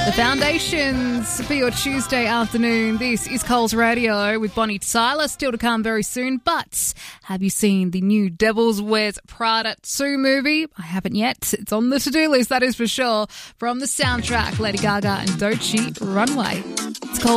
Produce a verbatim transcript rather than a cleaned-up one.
The Foundations for your Tuesday afternoon. This is Coles Radio with Bonnie Tyler. Still to come very soon. But have you seen the new Devils Wears Prada two movie? I haven't yet. It's on the to-do list, that is for sure. From the soundtrack, Lady Gaga and Doechii, Runway. It's Coles